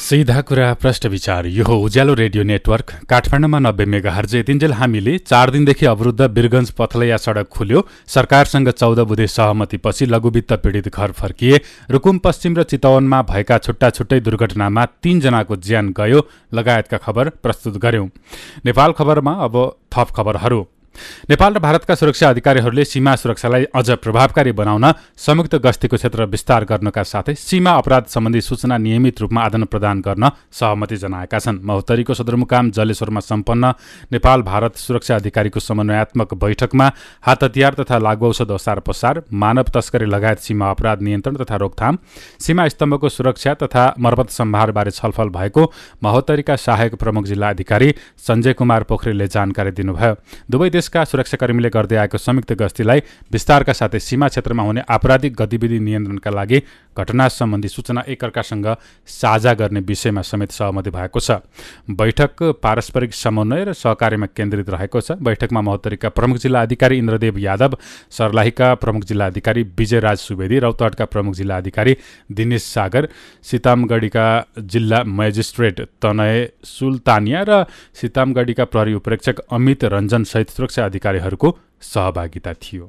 सीधा कुरा प्रश्न विचार यो हो उज्यालो रेडियो नेटवर्क काठमाडौँमा 90 मेगाहर्ज। यतिन्जेल हामीले 4 दिनदेखि अवरुद्ध वीरगञ्ज पथलैया सडक खुल्यो। सरकारसँग 14 बुधे सहमतिपछि लघुवित्त पीडित घर फर्किए। रुकुम पश्चिम र चितवनमा भएका छुट्टा छुट्टै दुर्घटनामा 3 जनाको ज्यान गयो लगायतका खबर प्रस्तुत गर्यौं। नेपाल खबरमा अब थप खबरहरू। नेपाल र भारतका सुरक्षा अधिकारीहरूले सीमा सुरक्षालाई अझ प्रभावकारी बनाउन संयुक्त गस्तीको क्षेत्र विस्तार गर्नका साथै सीमा अपराध सम्बन्धी सूचना नियमित रूपमा आदान प्रदान गर्न सहमति जनाएका छन्। महोत्तरीको सदरमुकाम जलेश्वरमा सम्पन्न नेपाल भारत सुरक्षा अधिकारीको समन्वयात्मक बैठकमा हात हतियार तथा लागू औषध ओसार पसार, मानव तस्करी लगायत सीमा अपराध नियन्त्रण तथा रोकथाम, सीमा स्तम्भको सुरक्षा तथा मर्मत सम्भारबारे छलफल भएको महोत्तरीका सहायक प्रमुख जिल्ला अधिकारी सञ्जय कुमार पोखरेलले जानकारी दिनुभयो। दुवै देशका सुरक्षाकर्मीले गर्दै आएको संयुक्त गस्तीलाई विस्तारका साथै सीमा क्षेत्रमा हुने आपराधिक गतिविधि नियन्त्रणका लागि घटना सम्बन्धी सूचना एकअर्कासँग साझा गर्ने विषयमा समेत सहमति भएको छ। बैठक पारस्परिक समन्वय र सहकार्यमा केन्द्रित रहेको छ। बैठकमा महोत्तरीका प्रमुख जिल्ला अधिकारी इन्द्रदेव यादव, सर्लाहीका प्रमुख जिल्ला अधिकारी विजयराज सुवेदी, रौतहटका प्रमुख जिल्ला अधिकारी दिनेश सागर, सीतामगढीका जिल्ला मजिस्ट्रेट तनय सुल्तानिया र सीतामगढीका प्रहरी उपरीक्षक अमित रञ्जन सहित सुरक्षा अधिकारीहरूको सहभागिता थियो।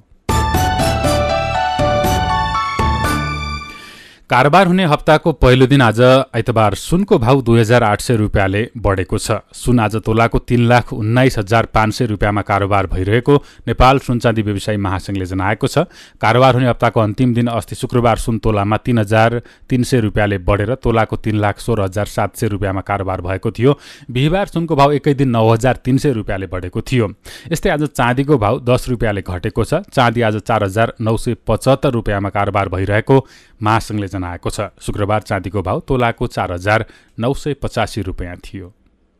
कारोबार हुने हप्ताको पहिलो दिन आज आइतबार सुनको भाउ 2800 रुपियाँले बढेको छ। सुन आज तोलाको 3,19,500 रुपियाँमा कारोबार भइरहेको नेपाल सुनचाँदी व्यवसायी महासंघले जनाएको छ। कारोबार हुने हप्ताको अन्तिम दिन अस्ति शुक्रबार सुन तोलामा 3,300 रुपियाँले बढेर तोलाको 3,16,700 रुपियाँमा कारोबार भएको थियो। बिहिबार सुनको भाउ एकै दिन 9,300 रुपियाँले बढेको थियो। यस्तै आज चाँदीको भाउ 10 रुपियाँले घटेको छ। चाँदी आज 4,975 रुपियाँमा कारोबार भइरहेको महासंघले जनाएको छ। शुक्रबार चाँदीको भाउ तोलाको 4,985 रुपियाँ थियो।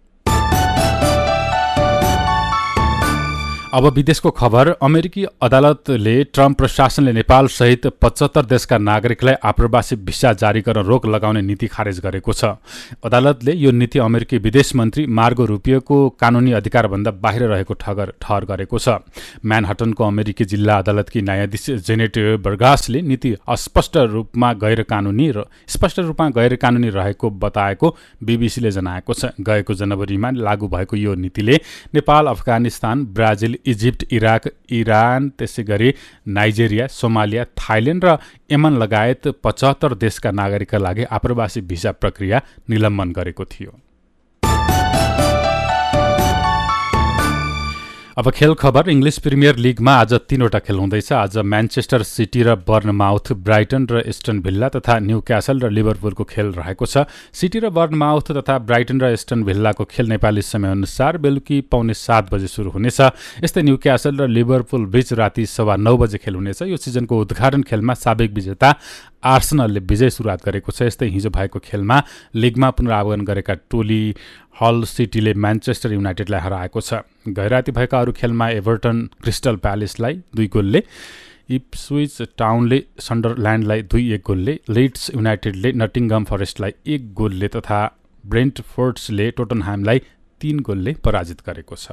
अब विदेशको खबर। अमेरिकी अदालतले ट्रम्प प्रशासनले नेपाल सहित 75 देशका नागरिकलाई आप्रवासी भिसा जारी गर्न रोक लगाउने नीति खारेज गरेको छ। अदालतले यो नीति अमेरिकी विदेश मन्त्री मार्गो रुपियोको कानुनी अधिकारभन्दा बाहिर रहेको ठहर गरेको छ। म्यानहट्टनको अमेरिकी जिल्ला अदालतकी न्यायाधीश जेनेट बर्गासले नीति स्पष्ट रूपमा गैर कानुनी रहेको बताएको बीबीसीले जनाएको छ। गएको जनवरीमा लागू भएको यो नीतिले Nepal, Afghanistan, Brazil, Egypt, Iraq, Iran, त्यसैगरी नाइजेरिया, सोमालिया, थाइल्याण्ड र यमन लगायत 75 देशका नागरिकका लागि आप्रवासी भिसा प्रक्रिया निलम्बन गरेको थियो। अब खेल खबर। इङ्ग्लिस प्रिमियर लिगमा आज 3वटा खेल हुँदैछ। आज म्यान्चेस्टर सिटी र बर्नमाउथ, ब्राइटन र एस्टन भिल्ला तथा न्युक्यासल र लिभरपुलको खेल रहेको छ। सिटी र बर्नमाउथ तथा ब्राइटन र एस्टन भिल्लाको खेल नेपाली समयअनुसार बेलुकी 6:45 बजे सुरु हुनेछ। यस्तै न्युक्यासल र लिभरपुल बीच राति 9:15 बजे खेल हुनेछ। यो सिजनको उद्घाटन खेलमा साबिक विजेता आर्सेनलले विजय सुरुवात गरेको छ। यस्तै हिजो भएको खेलमा लिगमा पुनरागमन गरेका टोली हल सिटीले म्यान्चेस्टर युनाइटेडलाई हराएको छ। गैराती भएका अरू खेलमा एभर्टन क्रिस्टल प्यालेसलाई 2 गोलले, इप्सविच टाउनले सन्डरल्यान्डलाई 2-1 गोलले, लिड्स युनाइटेडले नटिङ्गम फरेस्टलाई 1 गोलले तथा ब्रेन्टफोर्ड्सले टोटनह्यामलाई 3 गोलले पराजित गरेको छ।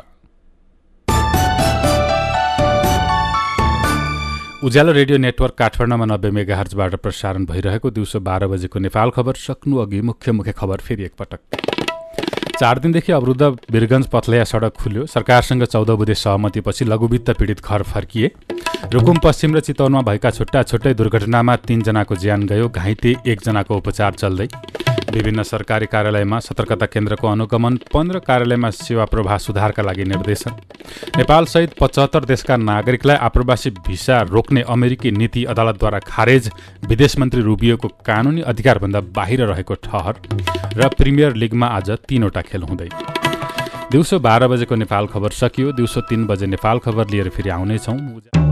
उज्यालो रेडियो नेटवर्क काठमाडौँमा 90 मेगाहर्जबाट प्रसारण भइरहेको दिउँसो 12 बजेको नेपाल खबर सक्नु अघि मुख्य खबर फेरि एकपटक। 4 दिनदेखि अवरुद्ध वीरगञ्ज पथलैया सडक खुल्यो। सरकारसँग 14 बुधे सहमतिपछि लघुवित्त पीडित घर फर्किए। रुकुम पश्चिम र चितवनमा भएका छुट्टा छुट्टै दुर्घटनामा 3 जनाको ज्यान गयो, घाइते 1 जनाको उपचार चल्दै। विभिन्न सरकारी कार्यालयमा सतर्कता केन्द्रको अनुगमन, 15 कार्यालयमा सेवा प्रवाह सुधारका लागि निर्देशन। नेपाल सहित 75 देशका नागरिकलाई आप्रवासी भिसा रोक्ने अमेरिकी नीति अदालतद्वारा खारेज। विदेश मन्त्री रुबियोको कानुनी अधिकारभन्दा बाहिर रहेको ठहर। र प्रिमियर लिगमा आज 3वटा खेल हुँदै। दिउँसो 12 बजेको नेपाल खबर सकियो। दिउँसो 3 बजे नेपाल खबर लिएर फेरि आउनेछौँ।